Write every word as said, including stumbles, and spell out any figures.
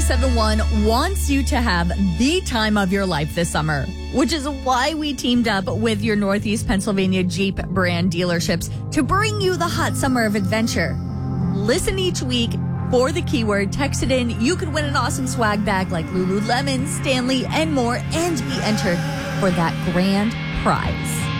ninety-seven point one wants you to have the time of your life this summer, which is why we teamed up with your Northeast Pennsylvania Jeep brand dealerships to bring you the hot summer of adventure. Listen each week for the keyword, text it in. You could win an awesome swag bag like Lululemon, Stanley, and more, and be entered for that grand prize.